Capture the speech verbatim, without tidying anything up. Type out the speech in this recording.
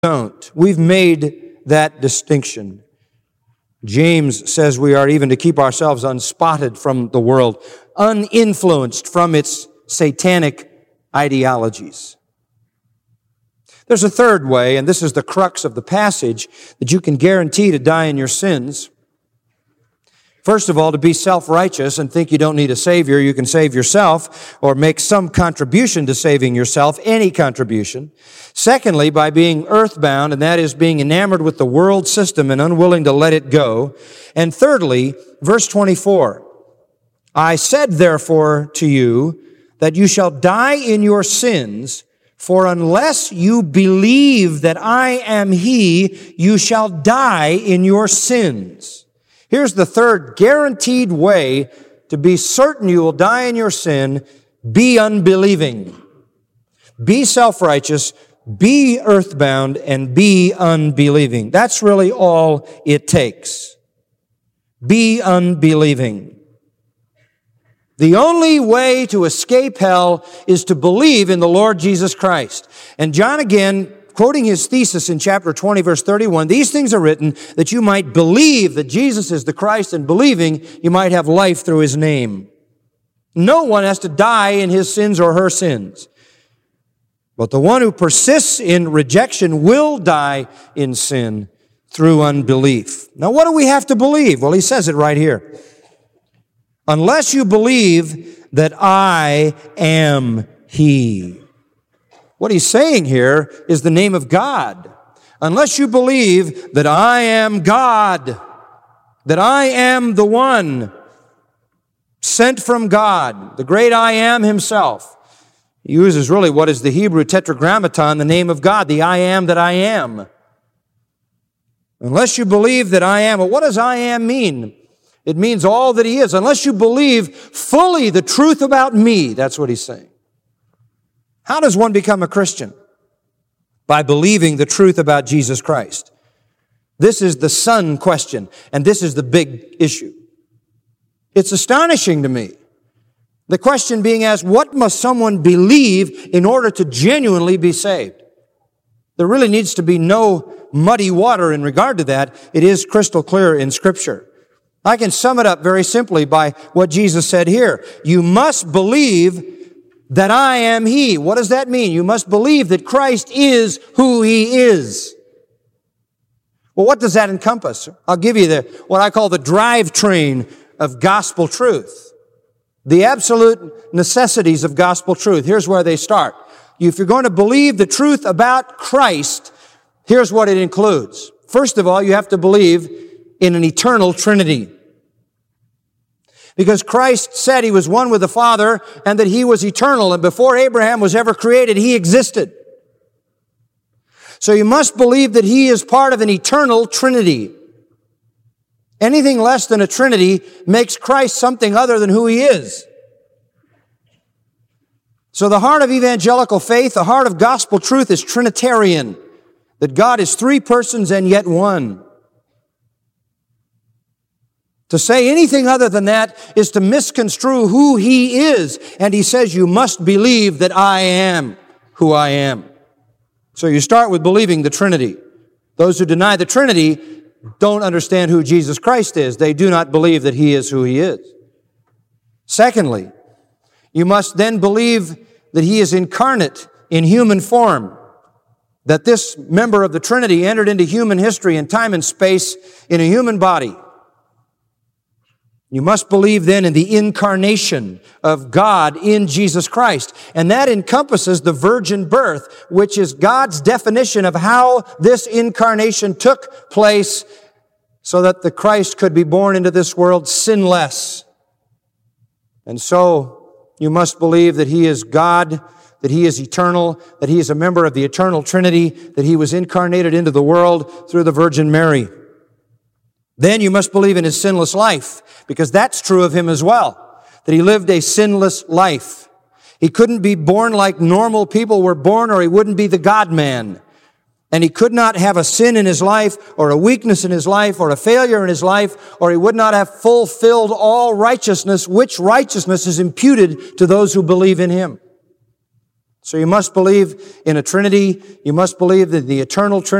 don't. We've made that distinction. James says we are even to keep ourselves unspotted from the world, uninfluenced from its satanic ideologies. There's a third way, and this is the crux of the passage, that you can guarantee to die in your sins. First of all, to be self-righteous and think you don't need a Savior, you can save yourself or make some contribution to saving yourself, any contribution. Secondly, by being earthbound, and that is being enamored with the world system and unwilling to let it go. And thirdly, verse twenty-four, I said therefore to you that you shall die in your sins, for unless you believe that I am He, you shall die in your sins. Here's the third guaranteed way to be certain you will die in your sin. Be unbelieving. Be self-righteous, be earthbound, and be unbelieving. That's really all it takes. Be unbelieving. The only way to escape hell is to believe in the Lord Jesus Christ. And John again, quoting his thesis in chapter twenty, verse thirty-one, these things are written that you might believe that Jesus is the Christ, and believing you might have life through His name. No one has to die in his sins or her sins. But the one who persists in rejection will die in sin through unbelief. Now, what do we have to believe? Well, he says it right here. Unless you believe that I am He. What he's saying here is the name of God. Unless you believe that I am God, that I am the one sent from God, the great I am Himself. He uses really what is the Hebrew tetragrammaton, the name of God, the I am that I am. Unless you believe that I am, well, what does I am mean? It means all that He is. Unless you believe fully the truth about me, that's what he's saying. How does one become a Christian? By believing the truth about Jesus Christ. This is the son question, and this is the big issue. It's astonishing to me. The question being asked, what must someone believe in order to genuinely be saved? There really needs to be no muddy water in regard to that. It is crystal clear in Scripture. I can sum it up very simply by what Jesus said here. You must believe that I am He. What does that mean? You must believe that Christ is who He is. Well, what does that encompass? I'll give you the what I call the drivetrain of gospel truth. The absolute necessities of gospel truth. Here's where they start. If you're going to believe the truth about Christ, here's what it includes. First of all, you have to believe in an eternal Trinity. Because Christ said He was one with the Father and that He was eternal, and before Abraham was ever created, He existed. So you must believe that He is part of an eternal Trinity. Anything less than a Trinity makes Christ something other than who He is. So the heart of evangelical faith, the heart of gospel truth is Trinitarian, that God is three persons and yet one. To say anything other than that is to misconstrue who He is. And He says, you must believe that I am who I am. So you start with believing the Trinity. Those who deny the Trinity don't understand who Jesus Christ is. They do not believe that He is who He is. Secondly, you must then believe that He is incarnate in human form. That this member of the Trinity entered into human history in time and space in a human body. You must believe then in the incarnation of God in Jesus Christ. And that encompasses the virgin birth, which is God's definition of how this incarnation took place so that the Christ could be born into this world sinless. And so you must believe that He is God, that He is eternal, that He is a member of the eternal Trinity, that He was incarnated into the world through the Virgin Mary. Then you must believe in His sinless life, because that's true of Him as well, that He lived a sinless life. He couldn't be born like normal people were born, or He wouldn't be the God-man. And He could not have a sin in His life, or a weakness in His life, or a failure in His life, or He would not have fulfilled all righteousness, which righteousness is imputed to those who believe in Him. So you must believe in a Trinity. You must believe that the eternal Trinity